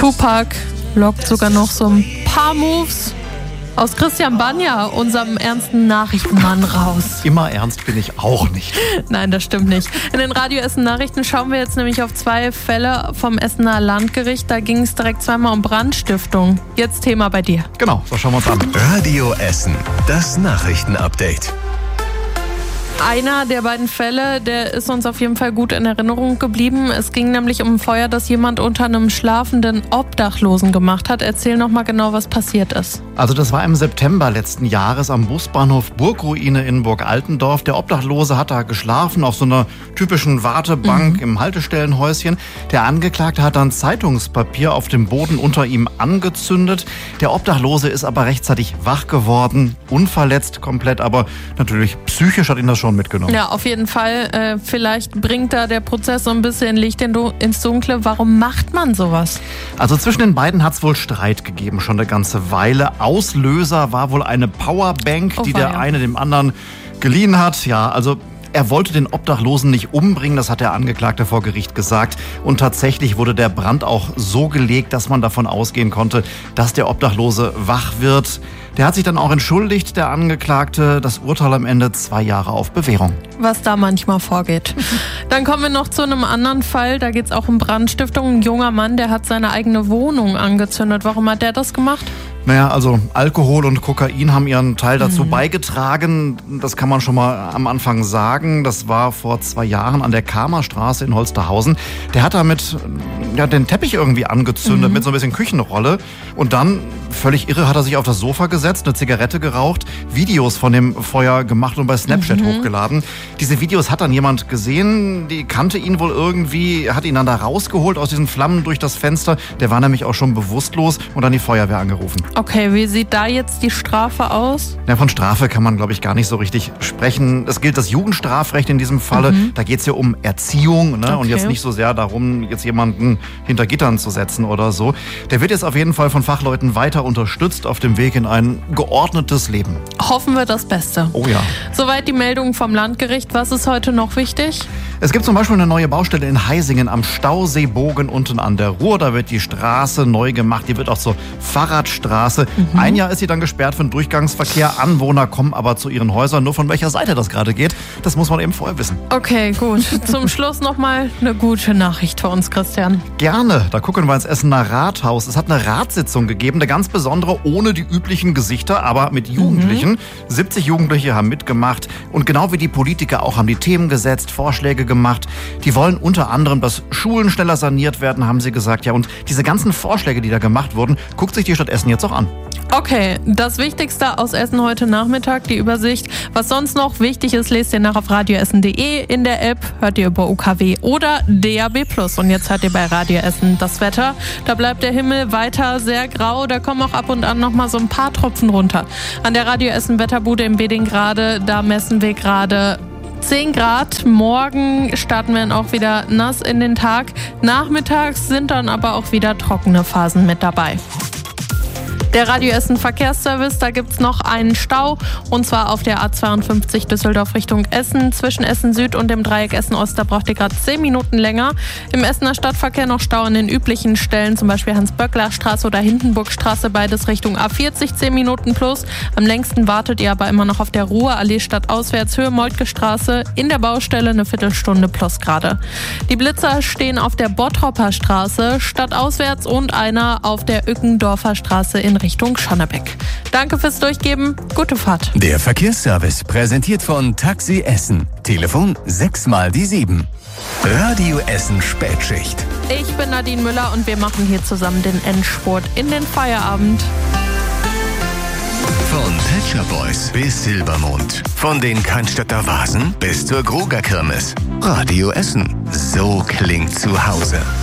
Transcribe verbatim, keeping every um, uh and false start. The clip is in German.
Tupac lockt sogar noch so ein paar Moves aus Christian Banja, unserem ernsten Nachrichtenmann, raus. Immer ernst bin ich auch nicht. Nein, das stimmt nicht. In den Radio Essen Nachrichten schauen wir jetzt nämlich auf zwei Fälle vom Essener Landgericht. Da ging es direkt zweimal um Brandstiftung. Jetzt Thema bei dir. Genau, so schauen wir uns an. Radio Essen, das Nachrichtenupdate. Einer der beiden Fälle, der ist uns auf jeden Fall gut in Erinnerung geblieben. Es ging nämlich um ein Feuer, das jemand unter einem schlafenden Obdachlosen gemacht hat. Erzähl noch mal genau, was passiert ist. Also das war im September letzten Jahres am Busbahnhof Burgruine in Burg-Altendorf. Der Obdachlose hat da geschlafen auf so einer typischen Wartebank mhm. im Haltestellenhäuschen. Der Angeklagte hat dann Zeitungspapier auf dem Boden unter ihm angezündet. Der Obdachlose ist aber rechtzeitig wach geworden, unverletzt komplett, aber natürlich psychisch hat ihn das schon mitgenommen. Ja, auf jeden Fall. Äh, vielleicht bringt da der Prozess so ein bisschen Licht in du- ins Dunkle. Warum macht man sowas? Also zwischen den beiden hat es wohl Streit gegeben, schon eine ganze Weile. Auslöser war wohl eine Powerbank, Oh, die war der ja. eine dem anderen geliehen hat. Ja, also er wollte den Obdachlosen nicht umbringen, das hat der Angeklagte vor Gericht gesagt. Und tatsächlich wurde der Brand auch so gelegt, dass man davon ausgehen konnte, dass der Obdachlose wach wird. Der hat sich dann auch entschuldigt, der Angeklagte. Das Urteil am Ende zwei Jahre auf Bewährung. Was da manchmal vorgeht. Dann kommen wir noch zu einem anderen Fall. Da geht es auch um Brandstiftung. Ein junger Mann, der hat seine eigene Wohnung angezündet. Warum hat der das gemacht? Naja, also Alkohol und Kokain haben ihren Teil dazu Mhm. beigetragen. Das kann man schon mal am Anfang sagen. Das war vor zwei Jahren an der Kamerstraße in Holsterhausen. Der hat damit ja, den Teppich irgendwie angezündet Mhm. mit so ein bisschen Küchenrolle. Und dann, völlig irre, hat er sich auf das Sofa gesetzt, eine Zigarette geraucht, Videos von dem Feuer gemacht und bei Snapchat Mhm. hochgeladen. Diese Videos hat dann jemand gesehen, die kannte ihn wohl irgendwie, hat ihn dann da rausgeholt aus diesen Flammen durch das Fenster. Der war nämlich auch schon bewusstlos und dann die Feuerwehr angerufen. Okay, wie sieht da jetzt die Strafe aus? Ja, von Strafe kann man, glaube ich, gar nicht so richtig sprechen. Es gilt das Jugendstrafrecht in diesem Falle. Mhm. Da geht es ja um Erziehung, ne? Okay. Und jetzt nicht so sehr darum, jetzt jemanden hinter Gittern zu setzen oder so. Der wird jetzt auf jeden Fall von Fachleuten weiter unterstützt auf dem Weg in ein geordnetes Leben. Hoffen wir das Beste. Oh ja. Soweit die Meldung vom Landgericht. Was ist heute noch wichtig? Es gibt zum Beispiel eine neue Baustelle in Heisingen am Stauseebogen unten an der Ruhr. Da wird die Straße neu gemacht. Die wird auch zur Fahrradstraße. Mhm. Ein Jahr ist sie dann gesperrt für den Durchgangsverkehr. Anwohner kommen aber zu ihren Häusern. Nur von welcher Seite das gerade geht, das muss man eben vorher wissen. Okay, gut. Zum Schluss nochmal eine gute Nachricht für uns, Christian. Gerne. Da gucken wir ins Essener Rathaus. Es hat eine Ratssitzung gegeben, eine ganz besondere, ohne die üblichen Gesichter, aber mit Jugendlichen. Mhm. siebzig Jugendliche haben mitgemacht. Und genau wie die Politiker auch haben die Themen gesetzt, Vorschläge gemacht. Die wollen unter anderem, dass Schulen schneller saniert werden, haben sie gesagt. Ja, und diese ganzen Vorschläge, die da gemacht wurden, guckt sich die Stadt Essen jetzt auch an. Okay, das Wichtigste aus Essen heute Nachmittag, die Übersicht. Was sonst noch wichtig ist, lest ihr nach auf radioessen punkt de. In der App hört ihr über U K W oder D A B plus. Und jetzt hört ihr bei Radio Essen das Wetter. Da bleibt der Himmel weiter sehr grau. Da kommen auch ab und an noch mal so ein paar Tropfen runter. An der Radio Essen Wetterbude in Bedingrade, da messen wir gerade zehn Grad. Morgen starten wir dann auch wieder nass in den Tag. Nachmittags sind dann aber auch wieder trockene Phasen mit dabei. Der Radio Essen Verkehrsservice, da gibt's noch einen Stau und zwar auf der A zweiundfünfzig Düsseldorf Richtung Essen. Zwischen Essen Süd und dem Dreieck Essen Ost, da braucht ihr gerade zehn Minuten länger. Im Essener Stadtverkehr noch Stau an den üblichen Stellen, zum Beispiel Hans-Böckler-Straße oder Hindenburgstraße, beides Richtung A vierzig, zehn Minuten plus. Am längsten wartet ihr aber immer noch auf der Ruhrallee stadtauswärts, Höhe Moltke Straße, in der Baustelle eine Viertelstunde plus gerade. Die Blitzer stehen auf der Bottropper Straße stadtauswärts und einer auf der Ückendorfer Straße in Richtung Schonnebeck. Danke fürs Durchgeben. Gute Fahrt. Der Verkehrsservice präsentiert von Taxi Essen. Telefon sechs mal die sieben. Radio Essen Spätschicht. Ich bin Nadine Müller und wir machen hier zusammen den Endspurt in den Feierabend. Von Pet Shop Boys bis Silbermond. Von den Cannstatter Vasen bis zur Gruger Kirmes. Radio Essen. So klingt zu Hause.